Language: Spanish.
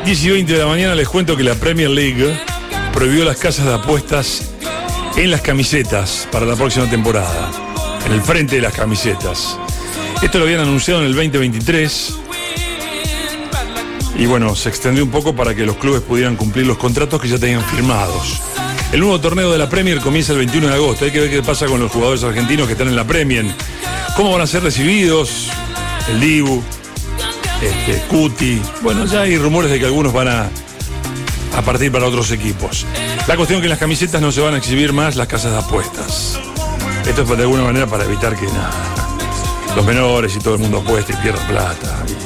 10:20 de la mañana les cuento que la Premier League prohibió las casas de apuestas en las camisetas para la próxima temporada, en el frente de las camisetas. Esto lo habían anunciado en el 2023 y bueno, se extendió un poco para que los clubes pudieran cumplir los contratos que ya tenían firmados. El nuevo torneo de la Premier comienza el 21 de agosto. Hay que ver qué pasa con los jugadores argentinos que están en la Premier. ¿Cómo van a ser recibidos? El Dibu, Cuti. Bueno, ya hay rumores de que algunos van a partir para otros equipos. La cuestión es que en las camisetas no se van a exhibir más las casas de apuestas. Esto es de alguna manera para evitar que los menores y todo el mundo apueste y pierda plata.